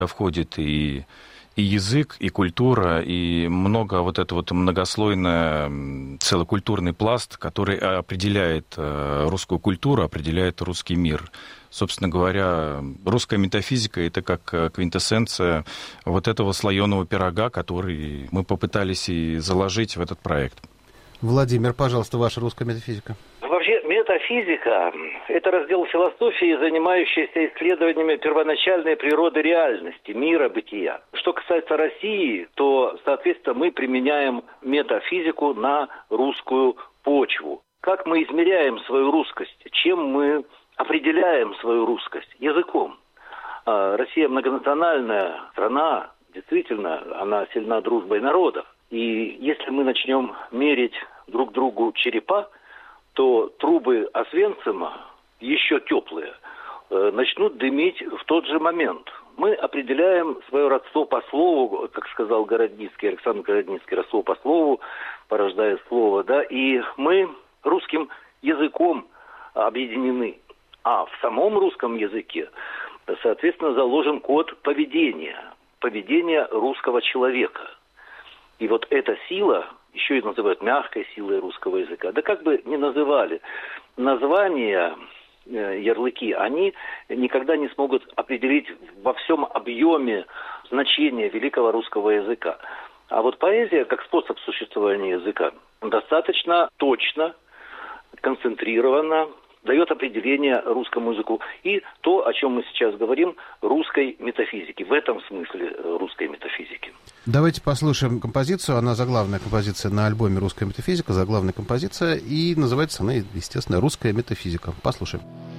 входит и язык, и культура, и много вот это вот многослойный целокультурный пласт, который определяет русскую культуру, определяет русский мир. Собственно говоря, русская метафизика – это как квинтэссенция вот этого слоеного пирога, который мы попытались и заложить в этот проект. Владимир, пожалуйста, ваша русская метафизика. Вообще, метафизика – это раздел философии, занимающийся исследованиями первоначальной природы реальности, мира, бытия. Что касается России, то, соответственно, мы применяем метафизику на русскую почву. Как мы измеряем свою русскость? Чем мы определяем свою русскость? Языком. Россия многонациональная страна, действительно, она сильна дружбой народов. И если мы начнем мерить друг другу черепа, то трубы Освенцима, еще теплые, начнут дымить в тот же момент. Мы определяем свое родство по слову, как сказал Городницкий, Александр Городницкий, родство по слову порождает слово, да, и мы русским языком объединены. А в самом русском языке, соответственно, заложен код поведения русского человека. И вот эта сила, еще и называют мягкой силой русского языка, да как бы ни называли, названия, ярлыки, они никогда не смогут определить во всем объеме значения великого русского языка. А вот поэзия, как способ существования языка, достаточно точно, концентрированно дает определение русскому языку. И то, о чем мы сейчас говорим, русской метафизики. В этом смысле русской метафизики. Давайте послушаем композицию. Она заглавная композиция на альбоме «Русская метафизика», заглавная композиция. И называется она, естественно, «Русская метафизика». Послушаем.